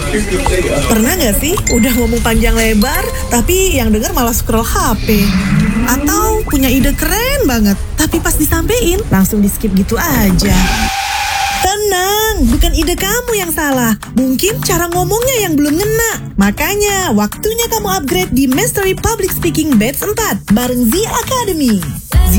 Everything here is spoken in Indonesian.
Pernah gak sih udah ngomong panjang lebar, tapi yang denger malah scroll HP? Atau punya ide keren banget, tapi pas disampein langsung di skip gitu aja? Tenang, bukan ide kamu yang salah. Mungkin cara ngomongnya yang belum ngena. Makanya, waktunya kamu upgrade di Mastery Public Speaking Batch 4 bareng Z Academy.